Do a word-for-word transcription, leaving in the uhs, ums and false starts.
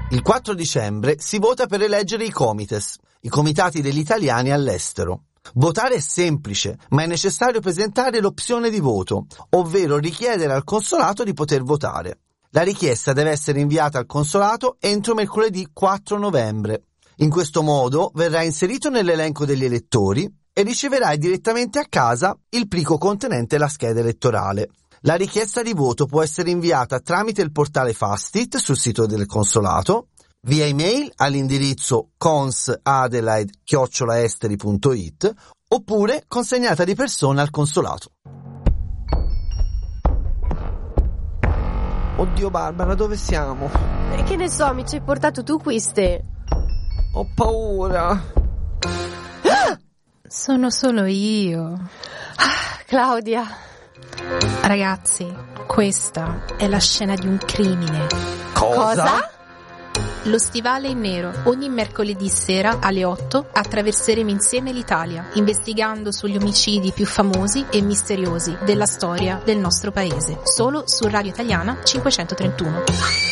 Il quattro dicembre si vota per eleggere i comites, i comitati degli italiani all'estero. Votare è semplice, ma è necessario presentare l'opzione di voto, ovvero richiedere al consolato di poter votare. La richiesta deve essere inviata al consolato entro mercoledì quattro novembre. In questo modo verrà inserito nell'elenco degli elettori e riceverai direttamente a casa il plico contenente la scheda elettorale. La richiesta di voto può essere inviata tramite il portale Fastit sul sito del consolato, via email all'indirizzo consadelaide chiocciola esteri punto it oppure consegnata di persona al consolato. Oddio Barbara, dove siamo? E che ne so, mi ci hai portato tu queste. Ho paura. Ah! Sono solo io. Ah, Claudia. Ragazzi, questa è la scena di un crimine. Cosa? Lo stivale in nero. Ogni mercoledì sera alle otto attraverseremo insieme l'Italia, investigando sugli omicidi più famosi e misteriosi della storia del nostro paese. Solo su Radio Italiana cinquecentotrentuno.